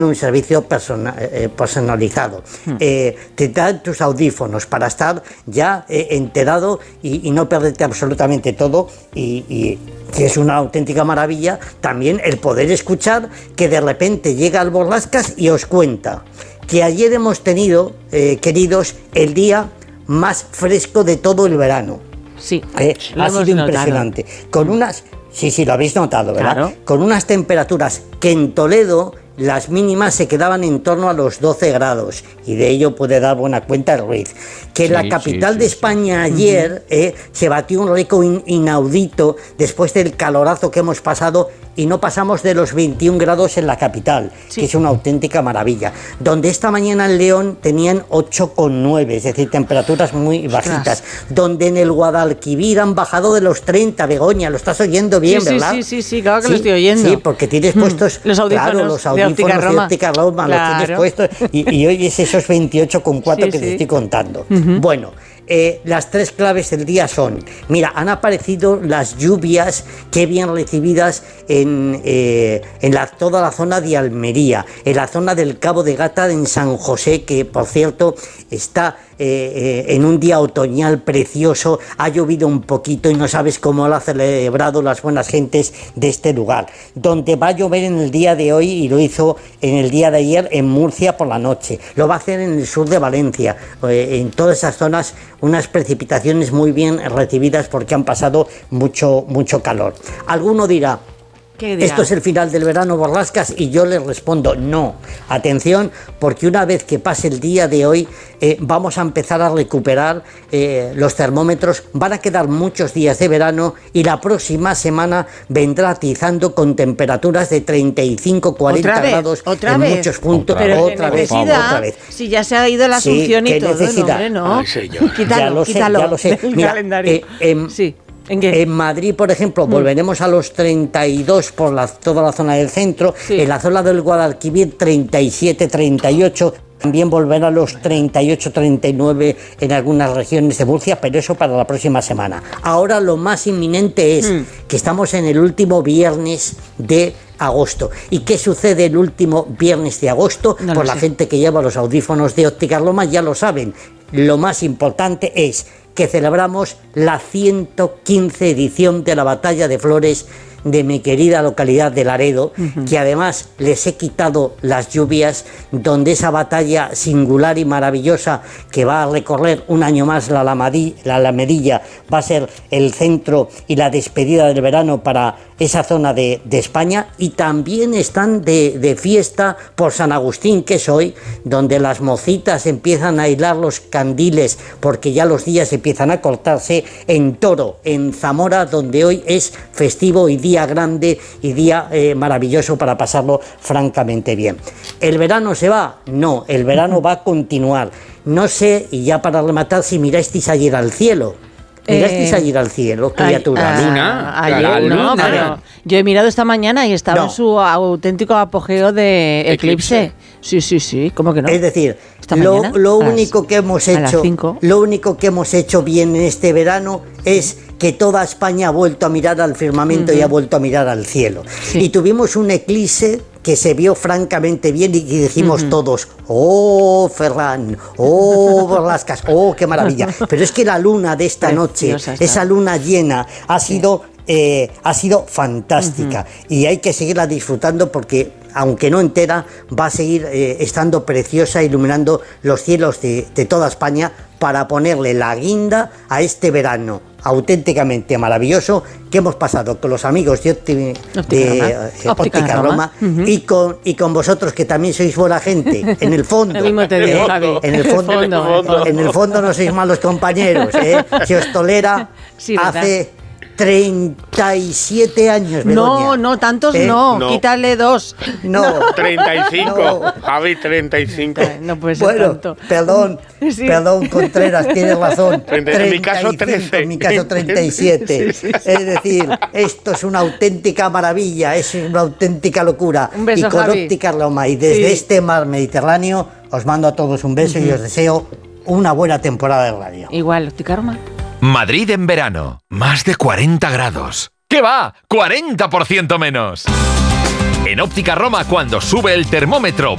un servicio personalizado. Te dan tus audífonos para estar ya enterado y no perderte absolutamente todo, y que es una auténtica maravilla también el poder escuchar que de repente llega el Borrascas y os cuenta que ayer hemos tenido, queridos, el día más fresco de todo el verano. Sí, ha sido impresionante. Con unas... Sí, lo habéis notado, ¿verdad? Claro. Con unas temperaturas que en Toledo las mínimas se quedaban en torno a los 12 grados, y de ello puede dar buena cuenta el Ruiz. Que la capital de España ayer se batió un récord inaudito después del calorazo que hemos pasado, y no pasamos de los 21 grados en la capital, que es una auténtica maravilla. Donde esta mañana en León tenían 8,9, es decir, temperaturas muy bajitas. Donde en el Guadalquivir han bajado de los 30, Begoña, lo estás oyendo bien, ¿verdad? Sí, claro que lo estoy oyendo. Sí, porque tienes puestos los audífonos, claro, los audífonos de Óptica Roma, los tienes puestos y oyes esos 28,4 que te estoy contando. Bueno, las tres claves del día son, mira, han aparecido las lluvias, qué bien recibidas en toda la zona de Almería, en la zona del Cabo de Gata, en San José, que por cierto está en un día otoñal precioso. Ha llovido un poquito y no sabes cómo lo han celebrado las buenas gentes de este lugar. Donde va a llover en el día de hoy, y lo hizo en el día de ayer en Murcia por la noche. Lo va a hacer en el sur de Valencia, en todas esas zonas, unas precipitaciones muy bien recibidas porque han pasado mucho calor. Alguno dirá, ¿esto es el final del verano, Borrascas? Y yo les respondo, no. Atención, porque una vez que pase el día de hoy, vamos a empezar a recuperar los termómetros. Van a quedar muchos días de verano, y la próxima semana vendrá atizando con temperaturas de 35-40 grados en muchos puntos. Pero otra vez. Si ya se ha ido la Asunción y todo, no. Ay, quítalo, ya lo sé. Mira, en Madrid, por ejemplo, volveremos a los 32 por toda la zona del centro. En la zona del Guadalquivir 37, 38. También volverá a los 38, 39 en algunas regiones de Murcia, pero eso para la próxima semana. Ahora lo más inminente es que estamos en el último viernes de agosto. ¿Y qué sucede el último viernes de agosto? Por la gente que lleva los audífonos de Óptica Roma ya lo saben. Lo más importante es que celebramos la 115 edición de la Batalla de Flores de mi querida localidad de Laredo, que además les he quitado las lluvias, donde esa batalla singular y maravillosa que va a recorrer un año más la Alamedilla va a ser el centro y la despedida del verano para esa zona de España. Y también están de fiesta por San Agustín, que es hoy, donde las mocitas empiezan a hilar los candiles porque ya los días empiezan a cortarse, en Toro, en Zamora, donde hoy es festivo y día grande y día maravilloso para pasarlo francamente bien. ¿El verano se va? No, el verano va a continuar. No sé, y ya para rematar, si mirasteis ayer al cielo. ¿Mirasteis ayer al cielo, criaturas? Ayer no, pero yo he mirado esta mañana y estaba en su auténtico apogeo de eclipse. Sí, ¿cómo que no? Es decir, lo único que hemos hecho bien en este verano es que toda España ha vuelto a mirar al firmamento y ha vuelto a mirar al cielo. Y tuvimos un eclipse que se vio francamente bien, y dijimos todos, ¡oh, Ferran! ¡Oh, Borrascas! ¡Oh, qué maravilla! Pero es que la luna de esta noche, esa luna llena, ha sido fantástica, y hay que seguirla disfrutando porque, aunque no entera, va a seguir estando preciosa, iluminando los cielos de toda España, para ponerle la guinda a este verano auténticamente maravilloso que hemos pasado con los amigos de Óptica Roma, y con vosotros, que también sois buena gente, en el fondo. Lo mismo te digo, Javi. En el fondo no sois malos compañeros, se os tolera hace 37 años, Begoña. No, tantos no, quítale 2. No. 35, no. Javi, 35. No puede ser tanto. Perdón, Contreras, tienes razón. 30, en mi caso 13. En mi caso 37. Es decir, esto es una auténtica maravilla, es una auténtica locura. Un beso, y con Javi. Óptica Roma y desde este mar Mediterráneo os mando a todos un beso y os deseo una buena temporada de radio. Igual, Óptica Roma. Madrid en verano, más de 40 grados. ¿Qué va? ¡40% menos! En Óptica Roma, cuando sube el termómetro,